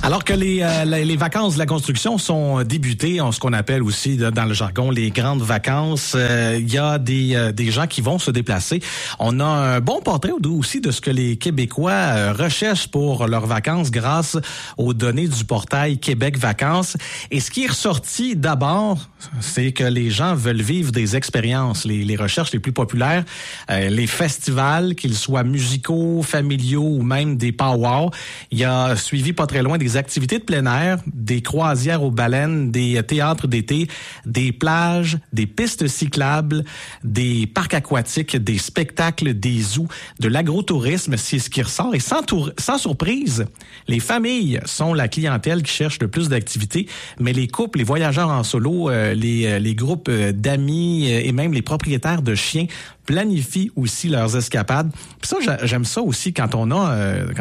Alors que les vacances de la construction sont débutées, ce qu'on appelle aussi dans le jargon les grandes vacances, il y a des gens qui vont se déplacer. On a un bon portrait aussi de ce que les Québécois recherchent pour leurs vacances grâce aux données du portail Québec Vacances. Et ce qui est ressorti d'abord, c'est que les gens veulent vivre des expériences. Les recherches les plus populaires, les festivals, qu'ils soient musicaux, familiaux ou même des pow-wow. Il y a suivi pas très loin des activités de plein air, des croisières aux baleines, des théâtres d'été, des plages, des pistes cyclables, des parcs aquatiques, des spectacles, des zoos, de l'agrotourisme, c'est ce qui ressort. Et sans surprise, les familles sont la clientèle qui cherche le plus d'activités, mais les couples, les voyageurs en solo, les groupes d'amis et même les propriétaires de chiens planifient aussi leurs escapades. Puis ça, j'aime ça aussi quand on a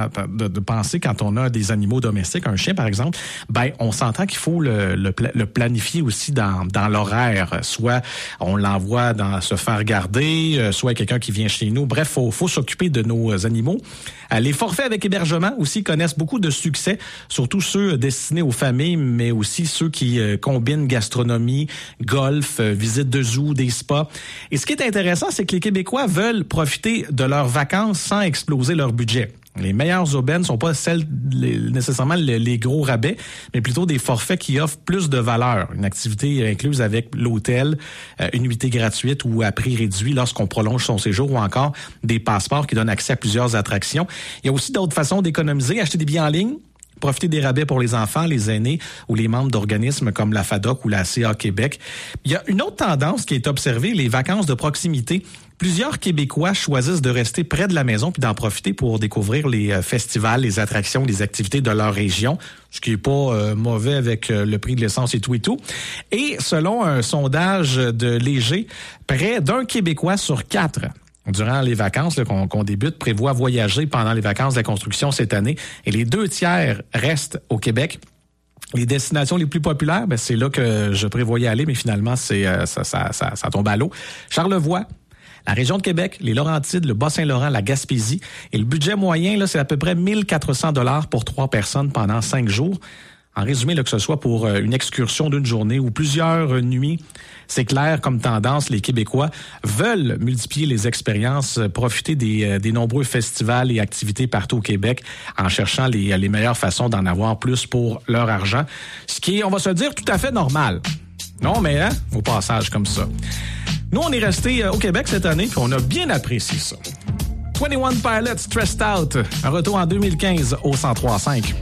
de penser quand on a des animaux domestiques, un chien par exemple, ben on s'entend qu'il faut le planifier aussi dans l'horaire. Soit on l'envoie se faire garder, soit quelqu'un qui vient chez nous. Bref, faut s'occuper de nos animaux. Les forfaits avec hébergement aussi connaissent beaucoup de succès, surtout ceux destinés aux familles, mais aussi ceux qui combinent gastronomie, golf, visite de zoo, des spas. Et ce qui est intéressant, c'est que les Québécois veulent profiter de leurs vacances sans exploser leur budget. Les meilleures aubaines ne sont pas nécessairement les gros rabais, mais plutôt des forfaits qui offrent plus de valeur. Une activité incluse avec l'hôtel, une nuitée gratuite ou à prix réduit lorsqu'on prolonge son séjour ou encore des passeports qui donnent accès à plusieurs attractions. Il y a aussi d'autres façons d'économiser, acheter des billets en ligne, profiter des rabais pour les enfants, les aînés ou les membres d'organismes comme la FADOC ou la CA Québec. Il y a une autre tendance qui est observée, les vacances de proximité. Plusieurs Québécois choisissent de rester près de la maison puis d'en profiter pour découvrir les festivals, les attractions, les activités de leur région, ce qui est pas mauvais avec le prix de l'essence et tout. Et selon un sondage de Léger, près d'un Québécois sur 4 durant les vacances qu'on débute, prévoit voyager pendant les vacances de la construction cette année. Et les 2/3 restent au Québec. Les destinations les plus populaires, ben c'est là que je prévoyais aller, mais finalement, ça tombe à l'eau. Charlevoix, la région de Québec, les Laurentides, le Bas-Saint-Laurent, la Gaspésie. Et le budget moyen, là, c'est à peu près 1400 $ pour 3 personnes pendant 5 jours. En résumé, là, que ce soit pour une excursion d'une journée ou plusieurs nuits, c'est clair comme tendance, les Québécois veulent multiplier les expériences, profiter des nombreux festivals et activités partout au Québec en cherchant les meilleures façons d'en avoir plus pour leur argent. Ce qui est, on va se le dire, tout à fait normal. Non, mais au passage comme ça. Nous, on est restés au Québec cette année puis on a bien apprécié ça. 21 Pilots, Stressed Out, un retour en 2015 au 103.5.